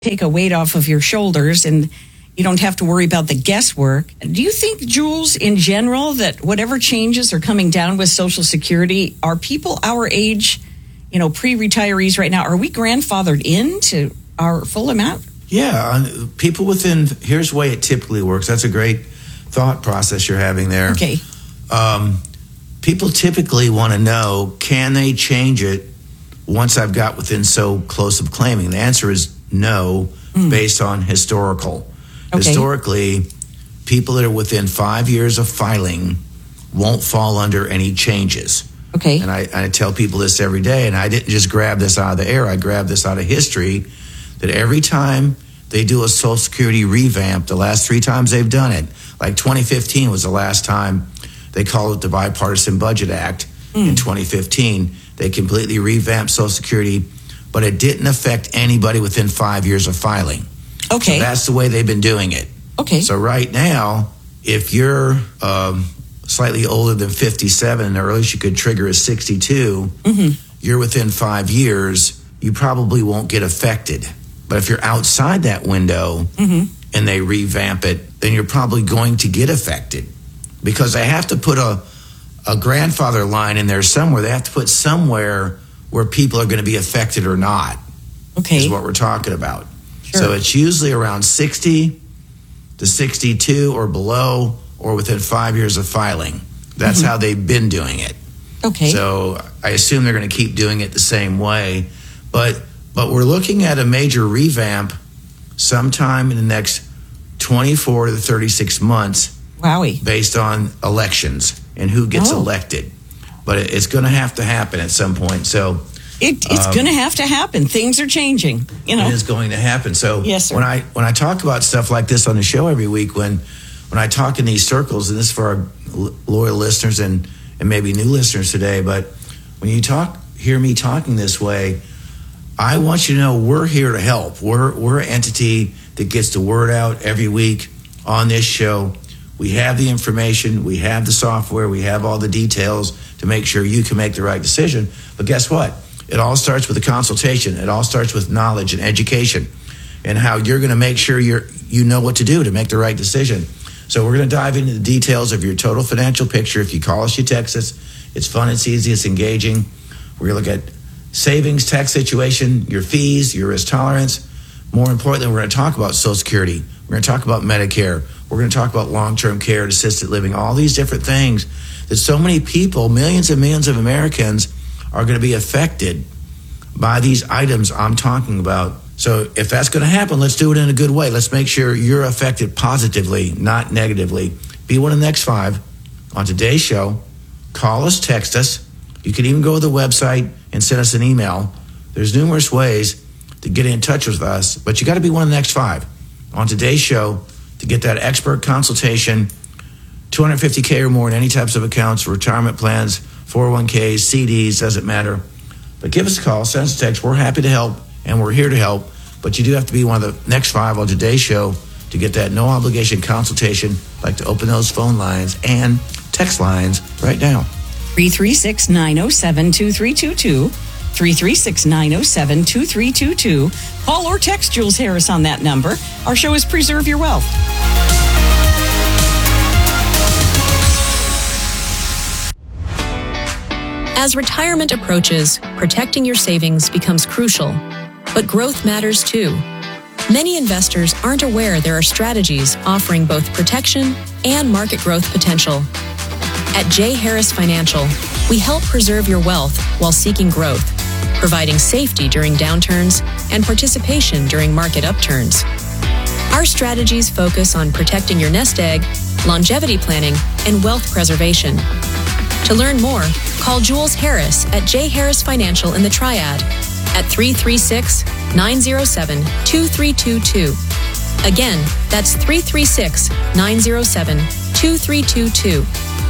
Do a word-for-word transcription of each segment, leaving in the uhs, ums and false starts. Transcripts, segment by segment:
take a weight off of your shoulders and you don't have to worry about the guesswork. Do you think, Jules, in general, that whatever changes are coming down with Social Security, are people our age, you know, pre-retirees right now, are we grandfathered into our full amount? Yeah, people within, here's the way it typically works. That's a great thought process you're having there. Okay. Um, people typically want to know, can they change it once I've got within so close of claiming? The answer is no, mm. based on historical. Okay. Historically, people that are within five years of filing won't fall under any changes. Okay. And I, I tell people this every day, and I didn't just grab this out of the air. I grabbed this out of history, that every time they do a Social Security revamp, the last three times they've done it, like twenty fifteen was the last time they called it the Bipartisan Budget Act. Mm. In twenty fifteen, they completely revamped Social Security, but it didn't affect anybody within five years of filing. Okay. So that's the way they've been doing it. Okay. So right now, if you're um, slightly older than fifty-seven, and the earliest you could trigger is sixty-two, mm-hmm. you're within five years, you probably won't get affected. But if you're outside that window mm-hmm. and they revamp it, then you're probably going to get affected, because they have to put a, a grandfather line in there somewhere. They have to put somewhere where people are going to be affected or not. Okay. Is what we're talking about. Sure. So it's usually around sixty to sixty-two or below, or within five years of filing. That's mm-hmm. how they've been doing it. Okay. So I assume they're going to keep doing it the same way. But but we're looking at a major revamp sometime in the next twenty-four to thirty-six months. Wowie. Based on elections and who gets oh. elected. But it's going to have to happen at some point. So It, it's um, going to have to happen. Things are changing. You know, it is going to happen. So yes, sir. when I when I talk about stuff like this on the show every week, when when I talk in these circles, and this is for our loyal listeners and and maybe new listeners today, but when you talk, hear me talking this way, I want you to know we're here to help. We're we're an entity that gets the word out every week on this show. We have the information, we have the software, we have all the details to make sure you can make the right decision. But guess what? It all starts with a consultation. It all starts with knowledge and education and how you're going to make sure you're, you know what to do to make the right decision. So we're going to dive into the details of your total financial picture. If you call us, you text us. It's fun, it's easy, it's engaging. We're going to look at savings, tax situation, your fees, your risk tolerance. More importantly, we're going to talk about Social Security. We're going to talk about Medicare. We're going to talk about long-term care and assisted living, all these different things that so many people, millions and millions of Americans, are going to be affected by these items I'm talking about. So if that's going to happen, let's do it in a good way. Let's make sure you're affected positively, not negatively. Be one of the next five on today's show. Call us, text us. You can even go to the website and send us an email. There's numerous ways to get in touch with us, but you got to be one of the next five on today's show to get that expert consultation, two hundred fifty K or more in any types of accounts, retirement plans, four oh one Ks, C Ds, doesn't matter. But give us a call, send us a text. We're happy to help, and we're here to help. But you do have to be one of the next five on today's show to get that no-obligation consultation. I'd like to open those phone lines and text lines right now. three three six, nine oh seven, two three two two. three three six, nine oh seven, two three two two. Call or text Jules Harris on that number. Our show is Preserve Your Wealth. As retirement approaches, protecting your savings becomes crucial. But growth matters too. Many investors aren't aware there are strategies offering both protection and market growth potential. At J. Harris Financial, we help preserve your wealth while seeking growth, providing safety during downturns and participation during market upturns. Our strategies focus on protecting your nest egg, longevity planning, and wealth preservation. To learn more, call Jules Harris at J. Harris Financial in the Triad at three three six, nine oh seven, two three two two. Again, that's three three six, nine oh seven, two three two two.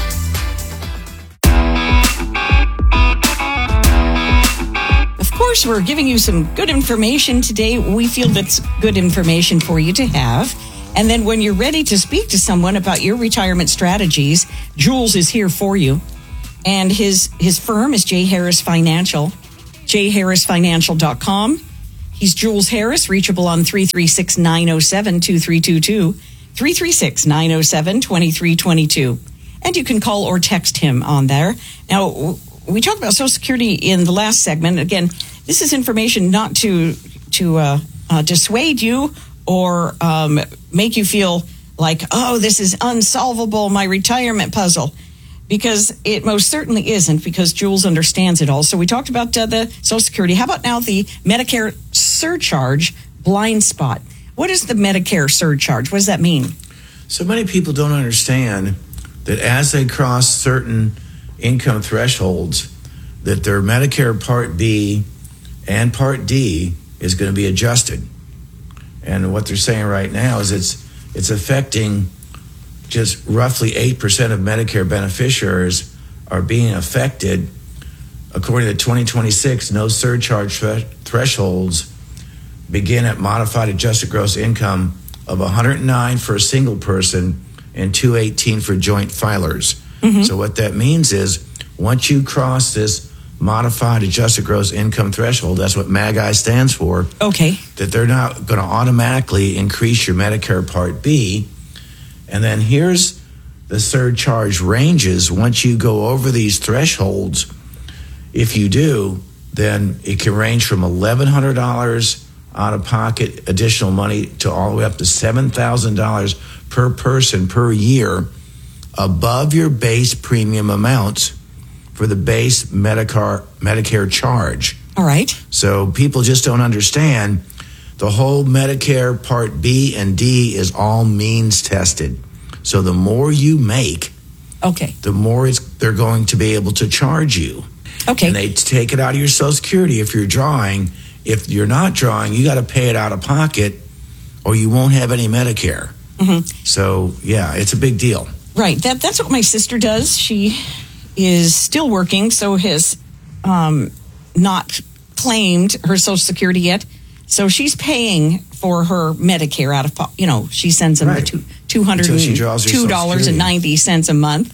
Of course, we're giving you some good information today. We feel that's good information for you to have. And then when you're ready to speak to someone about your retirement strategies, Jules is here for you. And his his firm is J. Harris Financial, j harris financial dot com. He's Jules Harris, reachable on three three six, nine oh seven, two three two two, three three six, nine oh seven, two three two two. And you can call or text him on there. Now, we talked about Social Security in the last segment. Again, this is information not to to uh, uh, dissuade you or um, make you feel like, oh, this is unsolvable, my retirement puzzle, because it most certainly isn't, because Jules understands it all. So we talked about uh, the Social Security. How about now the Medicare surcharge blind spot? What is the Medicare surcharge? What does that mean? So many people don't understand that as they cross certain income thresholds, that their Medicare Part B and Part D is going to be adjusted. And what they're saying right now is it's it's affecting just roughly eight percent of Medicare beneficiaries are being affected. According to twenty twenty-six, no surcharge thre- thresholds begin at modified adjusted gross income of one hundred nine for a single person and two eighteen for joint filers. Mm-hmm. So what that means is once you cross this modified adjusted gross income threshold, that's what MAGI stands for. Okay. That they're not going to automatically increase your Medicare Part B. And then here's the surcharge ranges. Once you go over these thresholds, if you do, then it can range from eleven hundred dollars out of pocket additional money to all the way up to seven thousand dollars per person per year above your base premium amounts for the base Medicare Medicare charge. All right. So people just don't understand the whole Medicare Part B and D is all means tested. So the more you make, okay, the more it's they're going to be able to charge you. Okay. And they take it out of your Social Security if you're drawing. If you're not drawing, you got to pay it out of pocket or you won't have any Medicare. Mm-hmm. So, yeah, it's a big deal. Right. That That's what my sister does. She is still working, so has um, not claimed her Social Security yet. So she's paying for her Medicare out of pocket. You know, she sends them right. the two hundred two dollars and ninety cents a month.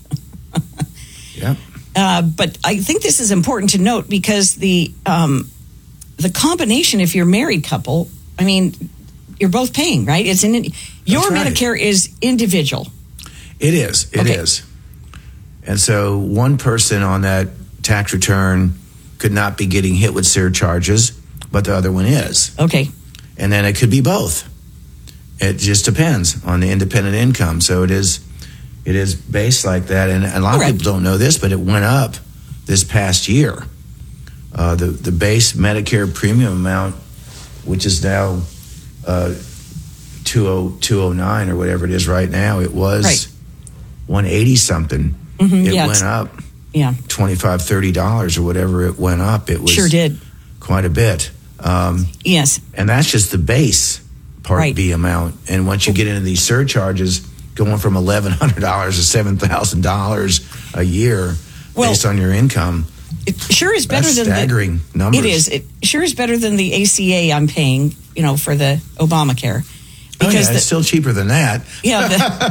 Yep. Uh, but I think this is important to note because the um, the combination, if you're a married couple, I mean, you're both paying, right? It's in your right. Medicare is individual. It is. It okay. is. And so one person on that tax return could not be getting hit with surcharges, but the other one is. Okay. And then it could be both. It just depends on the independent income. So it is it is based like that. And a lot All of right. people don't know this, but it went up this past year. Uh, the, the base Medicare premium amount, which is now uh, two oh nine or whatever it is right now, it was right. one eighty something. Mm-hmm, it yeah, went up yeah. twenty-five dollars, thirty dollars or whatever it went up. It was sure did. quite a bit. Um, yes. And that's just the base Part right. B amount. And once you get into these surcharges, going from eleven hundred dollars to seven thousand dollars a year well, based on your income, it sure is better that's than staggering the, numbers. It is. It sure is better than the A C A I'm paying, you know, for the Obamacare. Because oh, yeah, the, it's still cheaper than that. Yeah.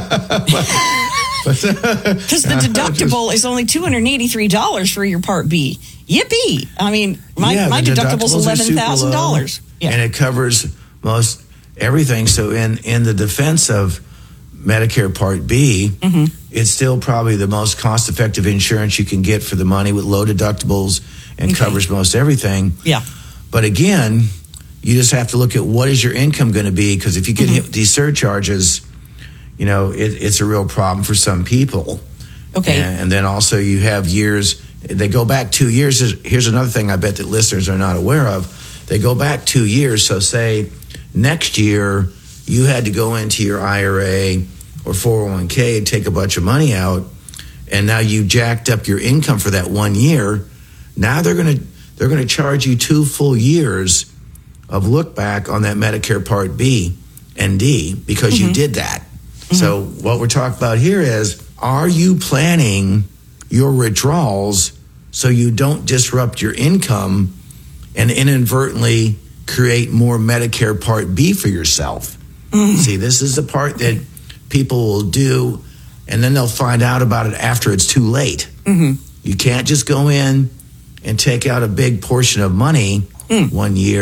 Because the, the deductible is only two hundred eighty-three dollars for your Part B. Yippee! I mean, my, yeah, my deductible is eleven thousand dollars. Yeah. And it covers most everything. So in, in the defense of Medicare Part B, mm-hmm. it's still probably the most cost-effective insurance you can get for the money with low deductibles and okay. covers most everything. Yeah. But again, you just have to look at what is your income going to be, because if you get mm-hmm. hit with these surcharges, you know, it, it's a real problem for some people. Okay. And, and then also you have years, they go back two years. Here's another thing I bet that listeners are not aware of. They go back two years. So say next year you had to go into your I R A or four oh one k and take a bunch of money out, and now you jacked up your income for that one year. Now they're going to they're going to charge you two full years of look back on that Medicare Part B and D because mm-hmm. you did that. Mm-hmm. So what we're talking about here is, are you planning your withdrawals so you don't disrupt your income and inadvertently create more Medicare Part B for yourself? Mm-hmm. See, this is the part that people will do, and then they'll find out about it after it's too late. Mm-hmm. You can't just go in and take out a big portion of money mm. one year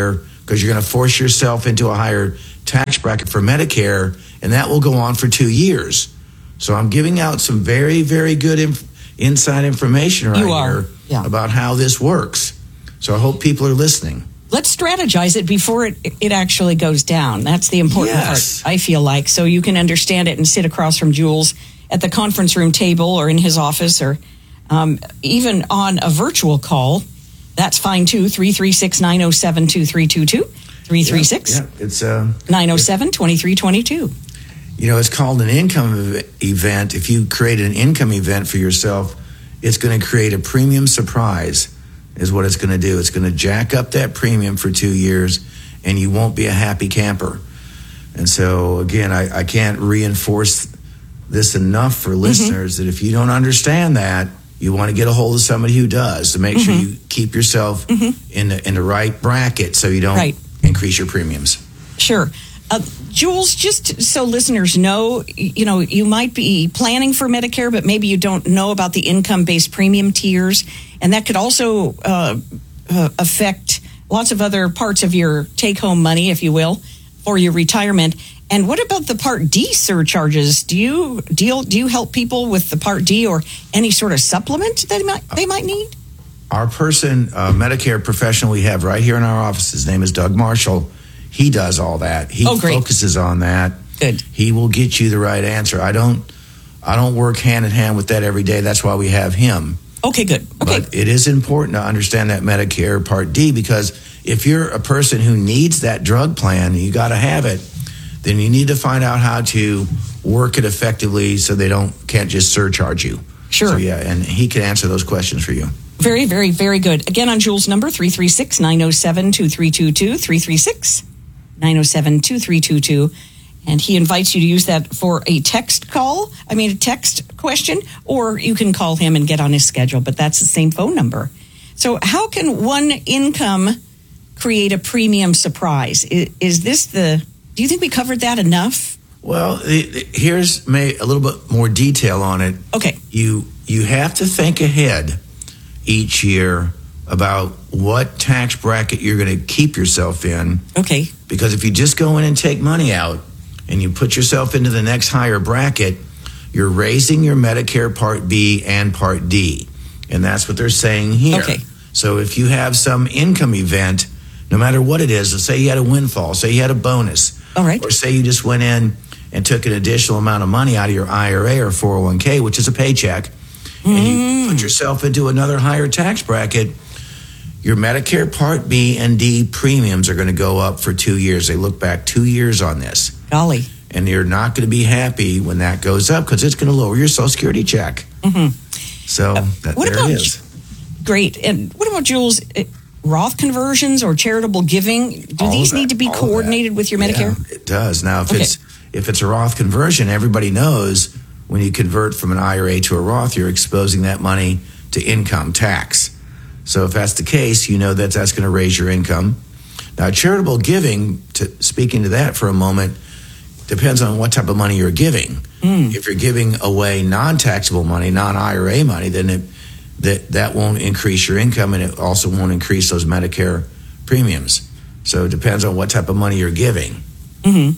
because you're going to force yourself into a higher tax bracket for Medicare, and that will go on for two years. So I'm giving out some very, very good inf- inside information right You are. here Yeah. about how this works. So I hope people are listening. Let's strategize it before it, it actually goes down. That's the important Yes. part, I feel like, so you can understand it and sit across from Jules at the conference room table or in his office or um, even on a virtual call. That's fine, too. three three six, nine oh seven, two three two two. three three six, Yeah, yeah, it's uh, nine oh seven, two three two two. You know, it's called an income ev- event. If you create an income event for yourself, it's going to create a premium surprise, is what it's going to do. It's going to jack up that premium for two years, and you won't be a happy camper. And so, again, I, I can't reinforce this enough for listeners mm-hmm. that if you don't understand that, you want to get a hold of somebody who does to make mm-hmm. sure you keep yourself mm-hmm. in the, in the right bracket so you don't right. increase your premiums. Sure. Uh, Jules, just so listeners know, you know, you might be planning for Medicare, but maybe you don't know about the income-based premium tiers, and that could also uh, uh, affect lots of other parts of your take-home money, if you will, for your retirement. And what about the Part D surcharges? Do you deal? Do you help people with the Part D or any sort of supplement that they might, they might need? Our person, uh, Medicare professional we have right here in our office, his name is Doug Marshall. He does all that. He oh, great. focuses on that. Good. He will get you the right answer. I don't I don't work hand in hand with that every day. That's why we have him. Okay, good. Okay. But it is important to understand that Medicare Part D, because if you're a person who needs that drug plan, you got to have it, then you need to find out how to work it effectively so they don't can't just surcharge you. Sure. So, yeah, and he can answer those questions for you. Very, very, very good. Again, on Jules' number, three three six, nine oh seven, two three two two, three three six, nine oh seven, two three two two. And he invites you to use that for a text call, I mean a text question, or you can call him and get on his schedule, but that's the same phone number. So how can one income create a premium surprise? Is, is this the, do you think we covered that enough? Well, here's may, a little bit more detail on it. Okay. You you have to think ahead each year about what tax bracket you're going to keep yourself in. Okay. Because if you just go in and take money out and you put yourself into the next higher bracket, you're raising your Medicare Part B and Part D. And that's what they're saying here. Okay. So if you have some income event, no matter what it is, let's say you had a windfall, say you had a bonus. All right. Or say you just went in and took an additional amount of money out of your I R A or four oh one k, which is a paycheck, mm. and you put yourself into another higher tax bracket, your Medicare Part B and D premiums are going to go up for two years. They look back two years on this. Golly. And you're not going to be happy when that goes up because it's going to lower your Social Security check. Mm-hmm. So uh, that, what there about, it is. Great. And what about, Jules, uh, Roth conversions or charitable giving? Do All these that, need to be coordinated with your Medicare? Yeah, it does. Now, if okay. it's if it's a Roth conversion, everybody knows when you convert from an I R A to a Roth, you're exposing that money to income tax. So if that's the case, you know that that's going to raise your income. Now, charitable giving, to, speaking to that for a moment, depends on what type of money you're giving. Mm. If you're giving away non-taxable money, non-I R A money, then it, that, that won't increase your income, and it also won't increase those Medicare premiums. So it depends on what type of money you're giving. Mm-hmm.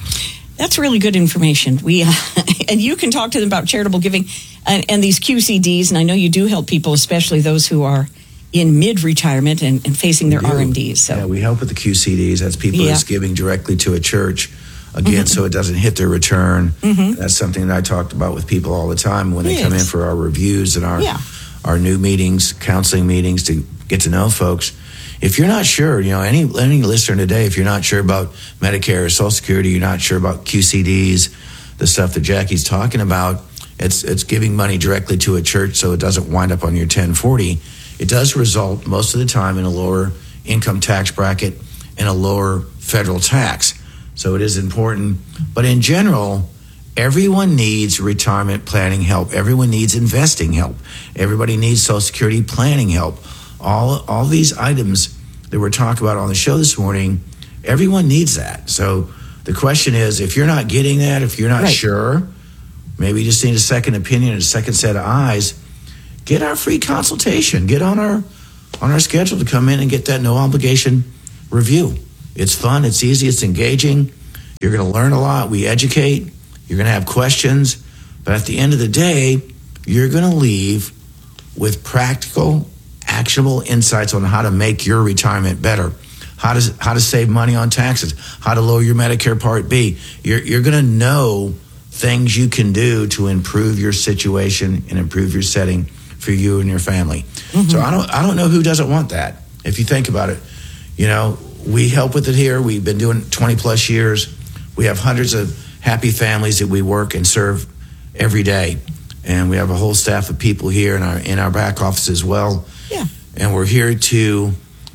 That's really good information. We uh, and you can talk to them about charitable giving and, and these Q C Ds, and I know you do help people, especially those who are in mid-retirement and, and facing their R M Ds. So. Yeah, we help with the Q C Ds. That's people yeah. that's giving directly to a church, again, mm-hmm. so it doesn't hit their return. Mm-hmm. That's something that I talked about with people all the time when they it come is. in for our reviews and our yeah. our new meetings, counseling meetings to get to know folks. If you're not sure, you know, any any listener today, if you're not sure about Medicare or Social Security, you're not sure about Q C Ds, the stuff that Jackie's talking about, it's it's giving money directly to a church so it doesn't wind up on your ten forty. It does result most of the time in a lower income tax bracket and a lower federal tax. So it is important. But in general, everyone needs retirement planning help. Everyone needs investing help. Everybody needs Social Security planning help. All all these items that we're talking about on the show this morning, everyone needs that. So the question is, if you're not getting that, if you're not right. sure, maybe you just need a second opinion and a second set of eyes, get our free consultation. Get on our on our schedule to come in and get that no obligation review. It's fun, it's easy, it's engaging. You're going to learn a lot. We educate. You're going to have questions. But at the end of the day, you're going to leave with practical, actionable insights on how to make your retirement better, how to, how to save money on taxes, how to lower your Medicare Part B. You're, you're going to know things you can do to improve your situation and improve your setting for you and your family. Mm-hmm. So I don't, I don't know who doesn't want that. If you think about it, you know, we help with it here. We've been doing it twenty plus years. We have hundreds of happy families that we work and serve every day. And we have a whole staff of people here in our in our back office as well. Yeah. And we're here to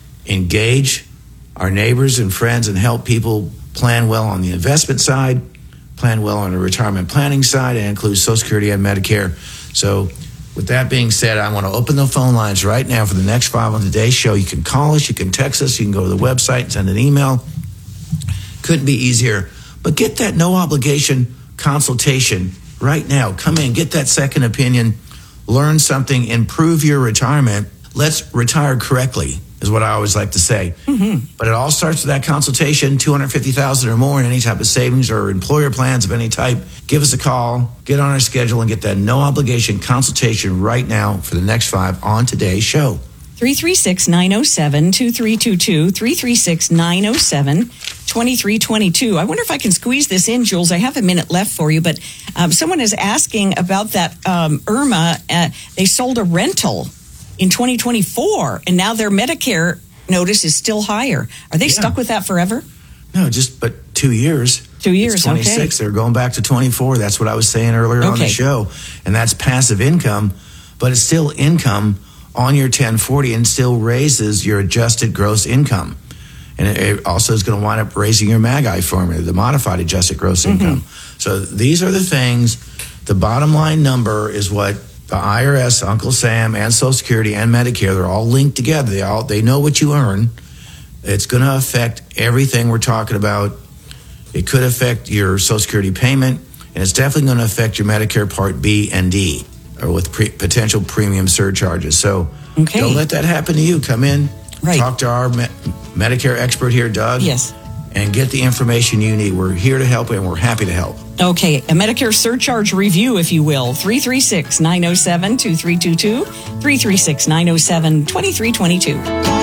engage our neighbors and friends and help people plan well on the investment side, plan well on the retirement planning side, and include Social Security and Medicare. So with that being said, I want to open the phone lines right now for the next five on today's show. You can call us, you can text us, you can go to the website and send an email. Couldn't be easier. But get that no obligation consultation right now. Come in, get that second opinion, learn something, improve your retirement. Let's retire correctly, is what I always like to say. Mm-hmm. But it all starts with that consultation, two hundred fifty thousand dollars or more in any type of savings or employer plans of any type. Give us a call, get on our schedule, and get that no obligation consultation right now for the next five on today's show. three three six, nine oh seven, two three two two, three three six, nine oh seven, two three two two. I wonder if I can squeeze this in, Jules. I have a minute left for you, but um, someone is asking about that um, Irma. Uh, they sold a rental in twenty twenty-four, and now their Medicare notice is still higher. Are they yeah. stuck with that forever? No, just but two years. Two years, it's twenty-six. Okay. They're going back to twenty-four. That's what I was saying earlier okay. on the show. And that's passive income, but it's still income on your ten forty and still raises your adjusted gross income. And it also is going to wind up raising your MAGI formula, the modified adjusted gross mm-hmm. income. So these are the things. The bottom line number is what the I R S, Uncle Sam, and Social Security and Medicare, they're all linked together. They all they know what you earn. It's going to affect everything we're talking about. It could affect your Social Security payment, and it's definitely going to affect your Medicare Part B and D, or with pre- potential premium surcharges. So okay. don't let that happen to you. Come in, right. talk to our me- Medicare expert here, Doug. Yes. And get the information you need. We're here to help, and we're happy to help. Okay, a Medicare surcharge review, if you will. three three six, nine oh seven, two three two two, three three six, nine oh seven, two three two two.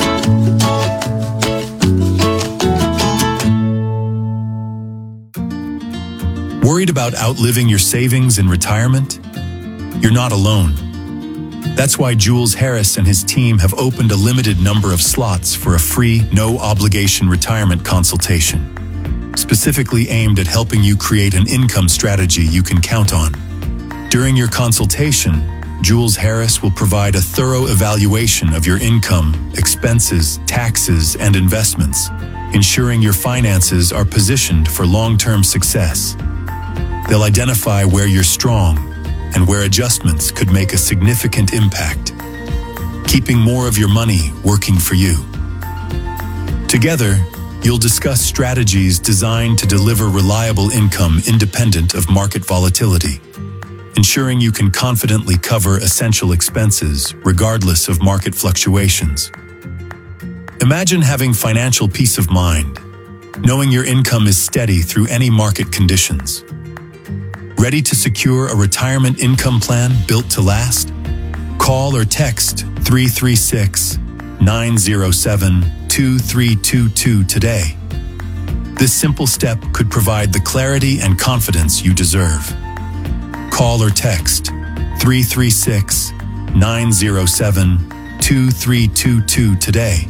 Worried about outliving your savings in retirement? You're not alone. That's why Jules Harris and his team have opened a limited number of slots for a free, no-obligation retirement consultation, specifically aimed at helping you create an income strategy you can count on. During your consultation, Jules Harris will provide a thorough evaluation of your income, expenses, taxes, and investments, ensuring your finances are positioned for long-term success. They'll identify where you're strong and where adjustments could make a significant impact, keeping more of your money working for you. Together, you'll discuss strategies designed to deliver reliable income independent of market volatility, ensuring you can confidently cover essential expenses regardless of market fluctuations. Imagine having financial peace of mind, knowing your income is steady through any market conditions. Ready to secure a retirement income plan built to last? Call or text three three six, nine oh seven, two three two two today. This simple step could provide the clarity and confidence you deserve. Call or text three three six, nine oh seven, two three two two today.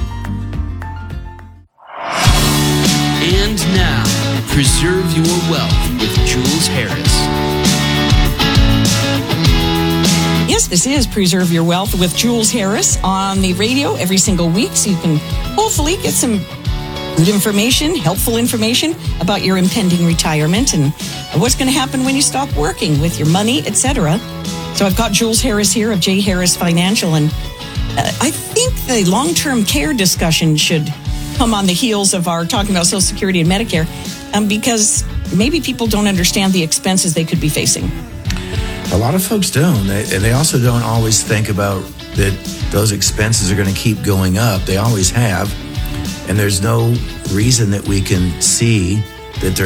And now, Preserve Your Wealth with Jules Harris. Yes, this is Preserve Your Wealth with Jules Harris on the radio every single week, so you can hopefully get some good information, helpful information about your impending retirement and what's going to happen when you stop working with your money, et cetera. So I've got Jules Harris here of J. Harris Financial, and uh, I think the long-term care discussion should come on the heels of our talking about Social Security and Medicare, um, because maybe people don't understand the expenses they could be facing. A lot of folks don't. They, they also don't always think about that those expenses are going to keep going up. They always have. And there's no reason that we can see that they're